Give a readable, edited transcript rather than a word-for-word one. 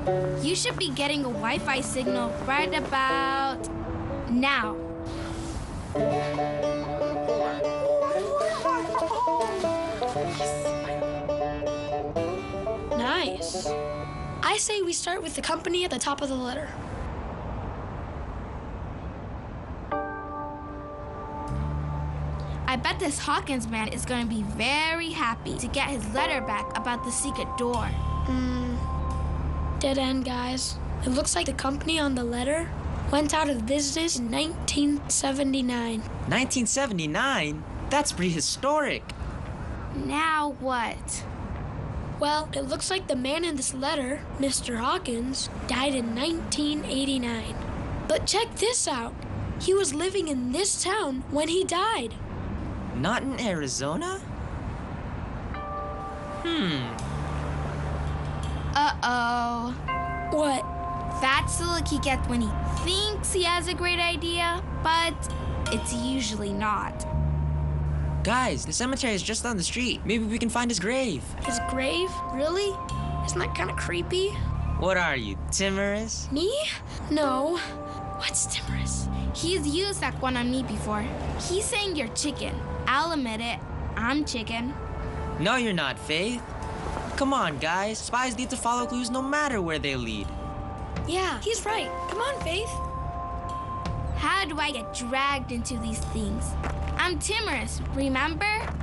You should be getting a Wi-Fi signal right about now. Nice. I say we start with the company at the top of the letter. I bet this Hawkins man is going to be very happy to get his letter back about the secret door. Dead end, guys. It looks like the company on the letter went out of business in 1979. 1979? That's prehistoric. Now what? Well, it looks like the man in this letter, Mr. Hawkins, died in 1989. But check this out. He was living in this town when he died. Not in Arizona? Uh-oh. What? That's the look he gets when he thinks he has a great idea, but it's usually not. Guys, the cemetery is just down the street. Maybe we can find his grave. His grave? Really? Isn't that kind of creepy? What are you, timorous? Me? No. What's timorous? He's used that one on me before. He's saying you're chicken. I'll admit it. I'm chicken. No, you're not, Faith. Come on, guys. Spies need to follow clues no matter where they lead. Yeah, he's right. Come on, Faith. How do I get dragged into these things? I'm timorous, remember?